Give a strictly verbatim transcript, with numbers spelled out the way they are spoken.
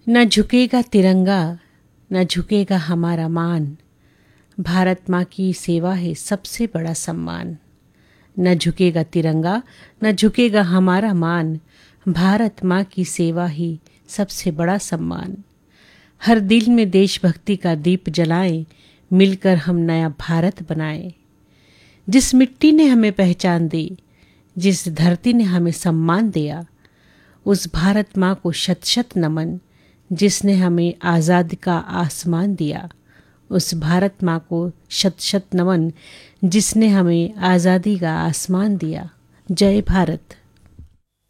न झुकेगा तिरंगा, न झुकेगा हमारा मान, भारत माँ की सेवा है सबसे बड़ा सम्मान। न झुकेगा तिरंगा, न झुकेगा हमारा मान, भारत माँ की सेवा ही सबसे बड़ा सम्मान। हर दिल में देशभक्ति का दीप जलाएं, मिलकर हम नया भारत बनाएं। जिस मिट्टी ने हमें पहचान दी, जिस धरती ने हमें सम्मान दिया, उस भारत माँ को शत शत नमन, जिसने हमें आज़ादी का आसमान दिया। उस भारत माँ को शत शत नमन, जिसने हमें आज़ादी का आसमान दिया। जय भारत।